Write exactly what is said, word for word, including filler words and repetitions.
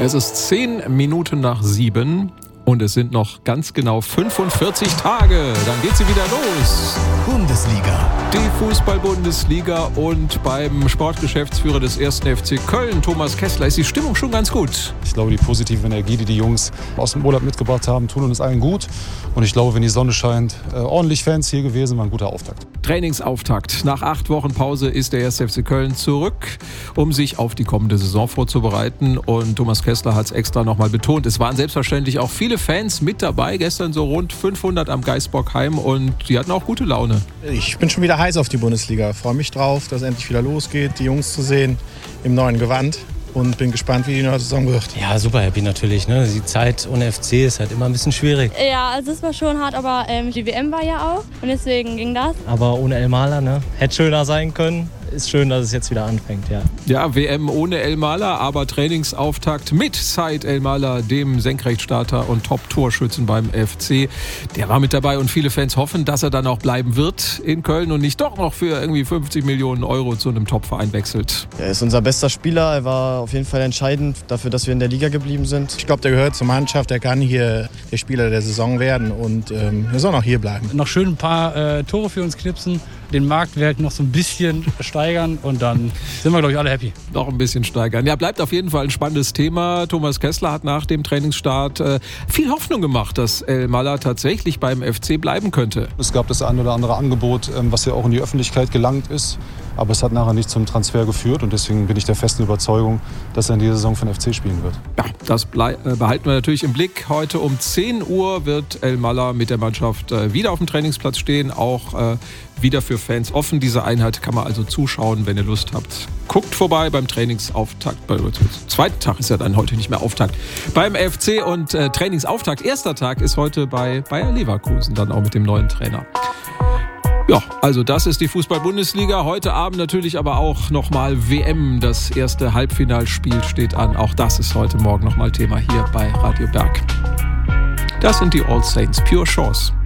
Es ist zehn Minuten nach sieben und es sind noch ganz genau fünfundvierzig Tage. Dann geht sie wieder los. Bundesliga. Die Fußball-Bundesliga, und beim Sportgeschäftsführer des ersten F C Köln, Thomas Kessler, ist die Stimmung schon ganz gut. Ich glaube, die positive Energie, die die Jungs aus dem Urlaub mitgebracht haben, tun uns allen gut. Und ich glaube, wenn die Sonne scheint, äh, ordentlich Fans hier gewesen, war ein guter Auftakt. Trainingsauftakt. Nach acht Wochen Pause ist der erste F C Köln zurück, um sich auf die kommende Saison vorzubereiten. Und Thomas Kessler hat es extra nochmal betont. Es waren selbstverständlich auch viele Fans mit dabei. Gestern so rund fünfhundert am Geisbockheim, und die hatten auch gute Laune. Ich bin schon wieder heiß auf die Bundesliga. Freue mich drauf, dass es endlich wieder losgeht, die Jungs zu sehen im neuen Gewand. Und bin gespannt, wie die neue Saison wird. Ja, super happy natürlich. Ne? Die Zeit ohne F C ist halt immer ein bisschen schwierig. Ja, also es war schon hart, aber ähm, die W M war ja auch und deswegen ging das. Aber ohne Elmaler, ne? Hätte schöner sein können. Ist schön, dass es jetzt wieder anfängt, ja. Ja, W M ohne Elmaler, aber Trainingsauftakt mit Said Elmaler, dem Senkrechtstarter und Top-Torschützen beim F C. Der war mit dabei und viele Fans hoffen, dass er dann auch bleiben wird in Köln und nicht doch noch für irgendwie fünfzig Millionen Euro zu einem Top-Verein wechselt. Er ist unser bester Spieler, er war auf jeden Fall entscheidend dafür, dass wir in der Liga geblieben sind. Ich glaube, der gehört zur Mannschaft, der kann hier der Spieler der Saison werden und ähm, er soll noch hier bleiben. Noch schön ein paar äh, Tore für uns knipsen, den Marktwert noch so ein bisschen steigern und dann sind wir, glaube ich, alle happy. Noch ein bisschen steigern. Ja, bleibt auf jeden Fall ein spannendes Thema. Thomas Kessler hat nach dem Trainingsstart äh, viel Hoffnung gemacht, dass Elmaler tatsächlich beim F C bleiben könnte. Es gab das ein oder andere Angebot, ähm, was ja auch in die Öffentlichkeit gelangt ist. Aber es hat nachher nicht zum Transfer geführt und deswegen bin ich der festen Überzeugung, dass er in dieser Saison für den F C spielen wird. Ja, das blei- äh, behalten wir natürlich im Blick. Heute um zehn Uhr wird Elmaler mit der Mannschaft äh, wieder auf dem Trainingsplatz stehen, auch äh, wieder für Fans offen. Diese Einheit kann man also zuschauen, wenn ihr Lust habt. Guckt vorbei beim Trainingsauftakt. Beim zweiten Tag ist ja dann heute nicht mehr Auftakt. Beim F C und äh, Trainingsauftakt. Erster Tag ist heute bei Bayer Leverkusen, dann auch mit dem neuen Trainer. Ja, also das ist die Fußball-Bundesliga. Heute Abend natürlich aber auch nochmal W M. Das erste Halbfinalspiel steht an. Auch das ist heute Morgen nochmal Thema hier bei Radio Berg. Das sind die All Saints. Pure Chance.